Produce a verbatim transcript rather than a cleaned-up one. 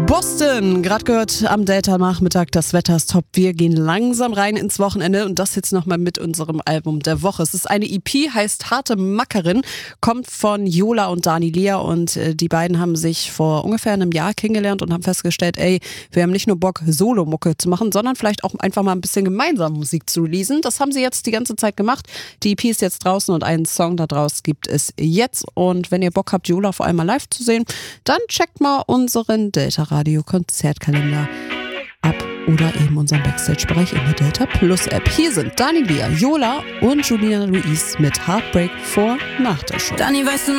Boston, gerade gehört am Delta-Nachmittag, das Wetter ist top. Wir gehen langsam rein ins Wochenende und das jetzt nochmal mit unserem Album der Woche. Es ist eine E P, heißt Harte Mackerin, kommt von Yola und Dani Lea und äh, die beiden haben sich vor ungefähr einem Jahr kennengelernt und haben festgestellt, ey, wir haben nicht nur Bock, Solo-Mucke zu machen, sondern vielleicht auch einfach mal ein bisschen gemeinsam Musik zu releasen. Das haben sie jetzt die ganze Zeit gemacht. Die E P ist jetzt draußen und einen Song da draus gibt es jetzt. Und wenn ihr Bock habt, Yola vor allem mal live zu sehen, dann checkt mal unseren Delta Radio Konzertkalender ab oder eben unseren Backstage-Bereich in der Delta Plus App. Hier sind Dani Lea, Yola und Julina Louise mit Heartbreak vor nach der Show. Dani, weißt du noch?